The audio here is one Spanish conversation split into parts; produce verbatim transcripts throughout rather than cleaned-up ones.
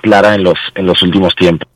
clara en los en los últimos tiempos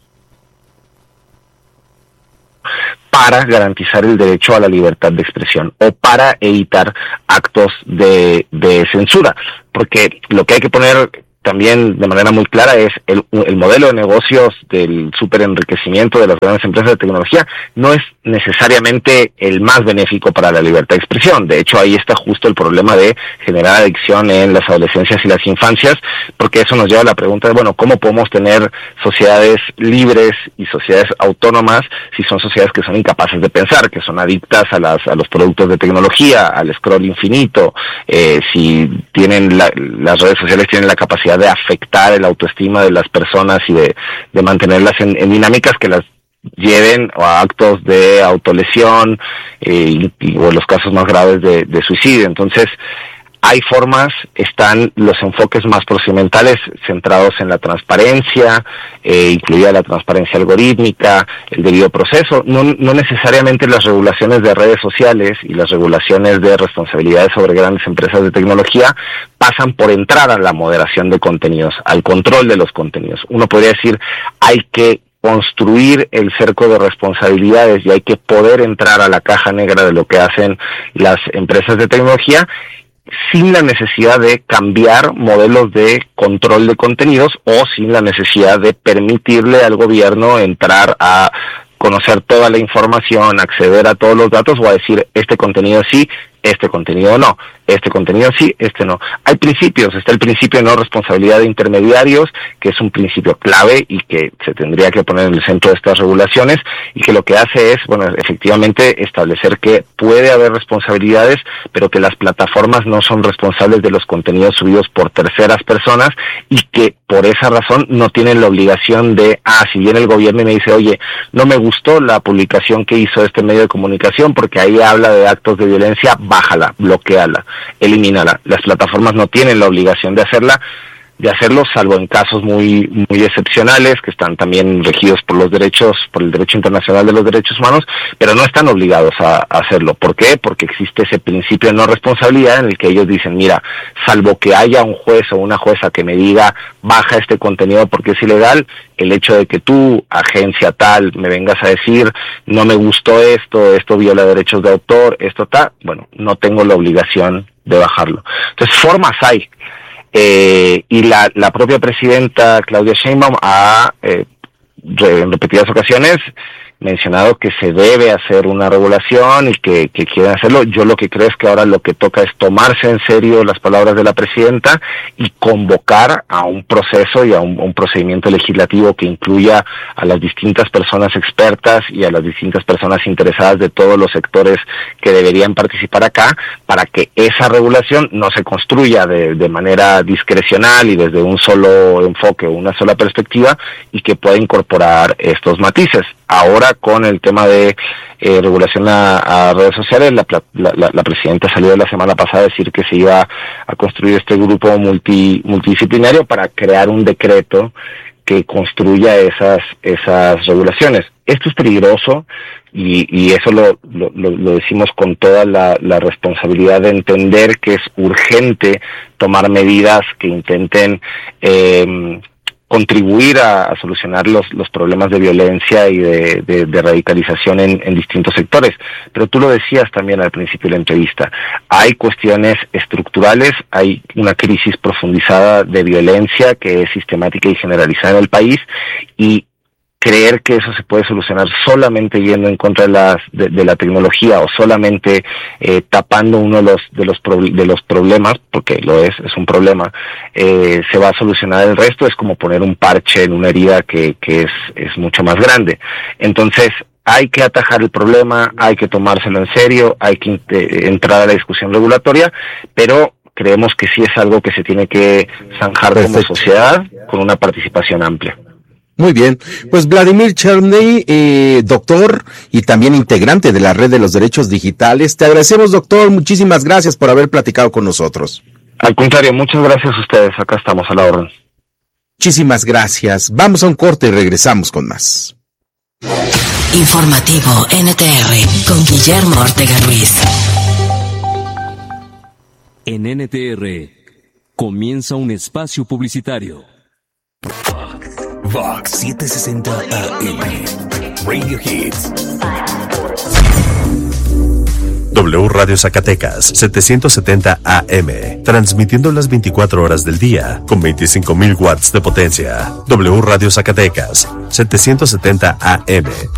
para garantizar el derecho a la libertad de expresión o para evitar actos de, de censura, porque lo que hay que poner también de manera muy clara es el, el modelo de negocios del superenriquecimiento de las grandes empresas de tecnología no es necesariamente el más benéfico para la libertad de expresión. De hecho, ahí está justo el problema de generar adicción en las adolescencias y las infancias, porque eso nos lleva a la pregunta de, bueno, ¿cómo podemos tener sociedades libres y sociedades autónomas si son sociedades que son incapaces de pensar, que son adictas a las a los productos de tecnología, al scroll infinito, eh, si tienen la, las redes sociales tienen la capacidad de afectar el autoestima de las personas y de, de mantenerlas en, en dinámicas que las lleven a actos de autolesión eh, y, y, o los casos más graves de, de suicidio. Entonces, hay formas, están los enfoques más procedimentales centrados en la transparencia, eh, incluida la transparencia algorítmica, el debido proceso, no, no necesariamente las regulaciones de redes sociales y las regulaciones de responsabilidades sobre grandes empresas de tecnología pasan por entrar a la moderación de contenidos, al control de los contenidos. Uno podría decir, hay que construir el cerco de responsabilidades y hay que poder entrar a la caja negra de lo que hacen las empresas de tecnología sin la necesidad de cambiar modelos de control de contenidos o sin la necesidad de permitirle al gobierno entrar a conocer toda la información, acceder a todos los datos o a decir este contenido sí, este contenido no, este contenido sí, este no. Hay principios, está el principio de no responsabilidad de intermediarios, que es un principio clave y que se tendría que poner en el centro de estas regulaciones y que lo que hace es, bueno, efectivamente establecer que puede haber responsabilidades, pero que las plataformas no son responsables de los contenidos subidos por terceras personas y que por esa razón no tienen la obligación de, ah, si viene el gobierno y me dice, oye, no me gustó la publicación que hizo este medio de comunicación porque ahí habla de actos de violencia, bájala, bloquéala, elimínala. Las plataformas no tienen la obligación de hacerla, de hacerlo, salvo en casos muy muy excepcionales que están también regidos por los derechos, por el derecho internacional de los derechos humanos, pero no están obligados a, a hacerlo. ¿Por qué? Porque existe ese principio de no responsabilidad en el que ellos dicen, mira, salvo que haya un juez o una jueza que me diga, baja este contenido porque es ilegal, el hecho de que tú, agencia tal, me vengas a decir, no me gustó esto, esto viola derechos de autor, esto está, bueno, no tengo la obligación de bajarlo. Entonces, formas hay. Eh, y la, la propia presidenta Claudia Sheinbaum ha eh, re, en repetidas ocasiones mencionado que se debe hacer una regulación y que, que quieren hacerlo. Yo lo que creo es que ahora lo que toca es tomarse en serio las palabras de la presidenta y convocar a un proceso y a un, un procedimiento legislativo que incluya a las distintas personas expertas y a las distintas personas interesadas de todos los sectores que deberían participar acá para que esa regulación no se construya de, de manera discrecional y desde un solo enfoque o una sola perspectiva y que pueda incorporar estos matices. Ahora con el tema de eh, regulación a, a redes sociales, la, la, la, la presidenta salió la semana pasada a decir que se iba a construir este grupo multi, multidisciplinario para crear un decreto que construya esas esas regulaciones. Esto es peligroso y, y eso lo, lo, lo decimos con toda la, la responsabilidad de entender que es urgente tomar medidas que intenten eh, contribuir a, a solucionar los, los problemas de violencia y de, de, de radicalización en, en distintos sectores. Pero tú lo decías también al principio de la entrevista, hay cuestiones estructurales, hay una crisis profundizada de violencia que es sistemática y generalizada en el país y creer que eso se puede solucionar solamente yendo en contra de, las, de, de la tecnología o solamente eh, tapando uno de los de los pro, de los problemas, porque lo es, es un problema, eh, se va a solucionar el resto, es como poner un parche en una herida que, que es, es mucho más grande. Entonces, hay que atajar el problema, hay que tomárselo en serio, hay que eh, entrar a la discusión regulatoria, pero creemos que sí es algo que se tiene que zanjar como sociedad con una participación amplia. Muy bien, pues Vladimir Cherny, eh, doctor y también integrante de la Red de los Derechos Digitales. Te agradecemos, doctor, muchísimas gracias por haber platicado con nosotros. Al contrario, muchas gracias a ustedes, acá estamos a la orden. Muchísimas gracias, vamos a un corte y regresamos con más. Informativo N T R con Guillermo Ortega Ruiz. En N T R comienza un espacio publicitario. Fox setecientos sesenta A M. Radio Hits. W Radio Zacatecas, setecientos setenta A M, transmitiendo las veinticuatro horas del día, con veinticinco mil watts de potencia. W Radio Zacatecas, setecientos setenta A M.